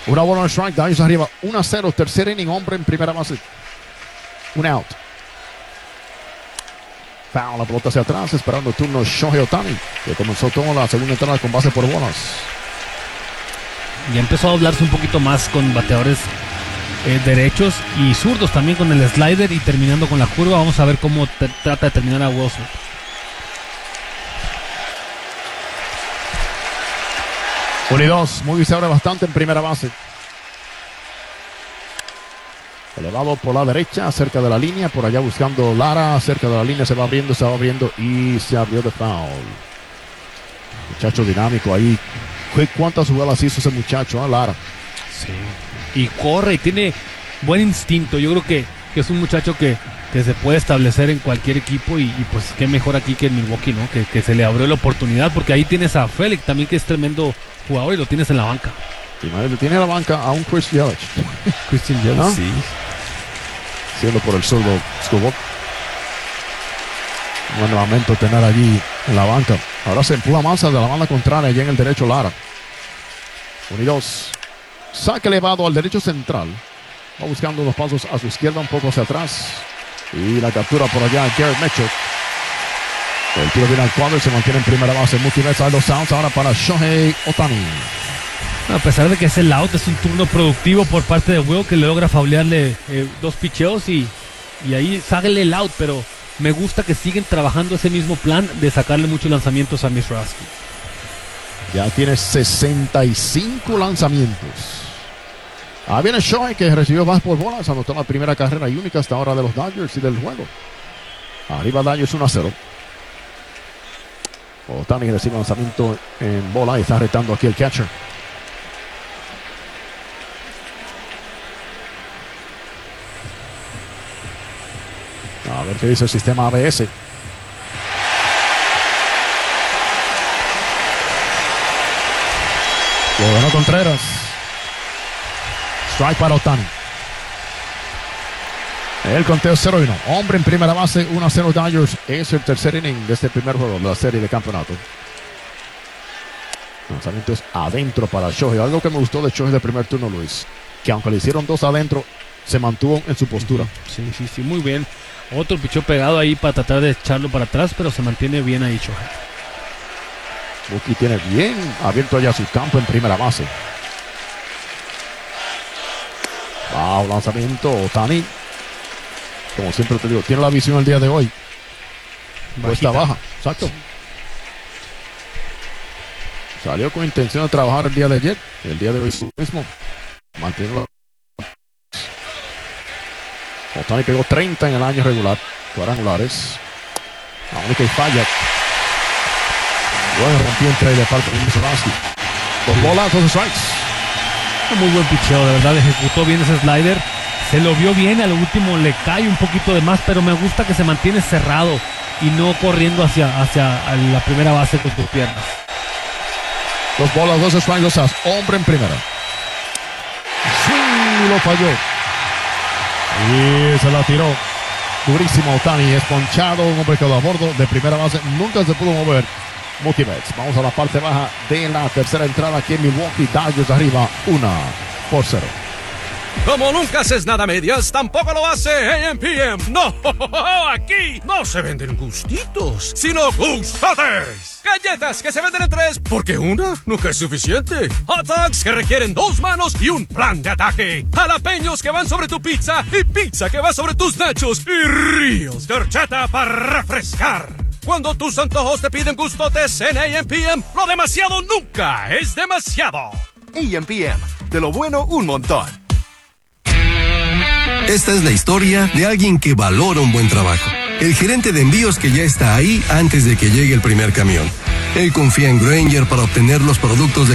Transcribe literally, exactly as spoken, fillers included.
Una bola en strike, Dodgers arriba uno a cero, tercer inning, hombre en primera base. Un out. Foul, la pelota hacia atrás, esperando el turno Shohei Ohtani, que comenzó toda la segunda entrada con base por bolas. Ya empezó a doblarse un poquito más con bateadores eh, derechos y zurdos también con el slider y terminando con la curva. Vamos a ver cómo te, trata de terminar a Wilson. uno y dos, Muy se abre bastante en primera base. Elevado por la derecha, cerca de la línea, por allá buscando Lara, cerca de la línea, se va abriendo, se va abriendo y se abrió de foul. Muchacho dinámico ahí. ¿Cuántas jugadas hizo ese muchacho, eh, Lara? Sí. Y corre y tiene buen instinto. Yo creo que, que es un muchacho que, que se puede establecer en cualquier equipo y, y pues qué mejor aquí que en Milwaukee, ¿no? Que, que se le abrió la oportunidad porque ahí tienes a Félix también, que es tremendo jugador y lo tienes en la banca. Y madre, le tiene en la banca a un Chris Yelich. Christian Yelich, ¿no? Sí. Siendo por el zurdo Skubot. Buen lamento tener allí en la banca. Ahora se empuja más de la banda contraria, allá en el derecho Lara. uno y dos. Saque elevado al derecho central. Va buscando unos pasos a su izquierda, un poco hacia atrás. Y la captura por allá Garrett Mitchell. El tiro viene al cuadro y se mantiene en primera base. Multiverse a los outs ahora para Shohei Ohtani. A pesar de que es el out, es un turno productivo por parte de Will, que le logra faulearle eh, dos picheos y, y ahí sale el out, pero me gusta que siguen trabajando ese mismo plan de sacarle muchos lanzamientos a Miss Rasky. Ya tiene sesenta y cinco lanzamientos. Ahí viene Shohei, que recibió más por bolas, anotó la primera carrera y única hasta ahora de los Dodgers y del juego. Arriba Dodgers uno a cero. Ohtani recibe lanzamiento en bola y está retando aquí el catcher. A ver qué dice el sistema A B S. Lo ganó Contreras. Strike para Ohtani. El conteo cero y uno. Hombre en primera base, uno a cero Dodgers. Es el tercer inning de este primer juego de la serie de campeonato. Lanzamientos adentro para Shohei. Algo que me gustó de Shohei del primer turno, Luis, que aunque le hicieron dos adentro, se mantuvo en su postura. Sí, sí, sí, muy bien. Otro pichó pegado ahí para tratar de echarlo para atrás, pero se mantiene bien ahí Shohei. Buki tiene bien abierto allá su campo en primera base. Wow, lanzamiento. Ohtani, como siempre te digo, tiene la visión el día de hoy. Cuesta baja, exacto. Salió con intención de trabajar el día de ayer. El día de hoy mismo mantiene la... Ohtani pegó treinta en el año regular, cuadrangulares. La única y falla. Bueno, rompió entre de parte de Misrowski. Dos bolas, dos strikes. Un muy buen picheo, de verdad, ejecutó bien ese slider. Se lo vio bien, al último le cae un poquito de más, pero me gusta que se mantiene cerrado y no corriendo hacia, hacia la primera base con sus piernas. Dos bolas, dos strikes, dos as. Hombre en primera. Sí, lo falló. Y se la tiró. Durísimo Ohtani, es ponchado, un hombre quedó a bordo de primera base, nunca se pudo mover. Multibets, vamos a la parte baja de la tercera entrada aquí en Milwaukee. Dodgers arriba, una por cero. Como nunca haces nada a medias, tampoco lo hace A M P M. No, aquí no se venden gustitos, sino gustotes. Galletas que se venden en tres, porque una nunca es suficiente. Hot dogs que requieren dos manos y un plan de ataque. Jalapeños que van sobre tu pizza y pizza que va sobre tus nachos. Y ríos de horchata para refrescar. Cuando tus antojos te piden gustotes en A M P M, lo demasiado nunca es demasiado. A M P M, de lo bueno un montón. Esta es la historia de alguien que valora un buen trabajo. El gerente de envíos que ya está ahí antes de que llegue el primer camión. Él confía en Grainger para obtener los productos de